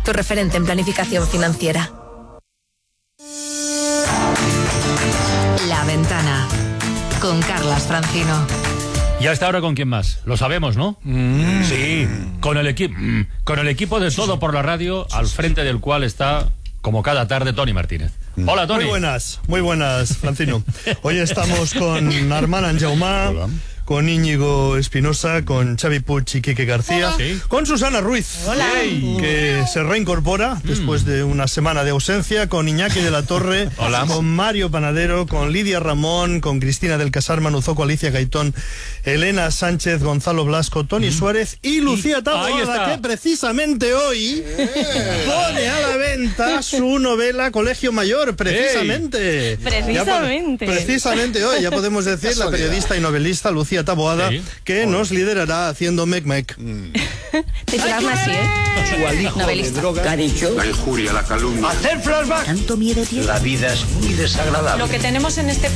tu referente en planificación financiera. La Ventana, con Carlas Francino. ¿Y hasta ahora con quién más? Lo sabemos, ¿no? Sí, con el equipo de Todo por la Radio, al frente del cual está, como cada tarde, Toni Martínez. Hola, Toni. Muy buenas, Francino. Hoy estamos con Armand Anjaumà, con Íñigo Espinosa, con Xavi Puig y Quique García, ¿sí? Con Susana Ruiz, que se reincorpora después de una semana de ausencia, con Iñaki de la Torre, con Mario Panadero, con Lidia Ramón, con Cristina del Casar, Manu Zoco, Alicia Gaitón, Elena Sánchez, Gonzalo Blasco, Toni Suárez y Lucía Taboada, que precisamente hoy pone a la venta su novela Colegio Mayor, precisamente. Precisamente hoy, ya podemos decir, la periodista y novelista Lucía Taboada, que nos liderará haciendo mec-mec. Titularla así, Novelista. ¿Qué ha dicho? La injuria, la calumnia. Hacer flashback. ¿Tanto miedo tiene? La vida es muy desagradable. Lo que tenemos en este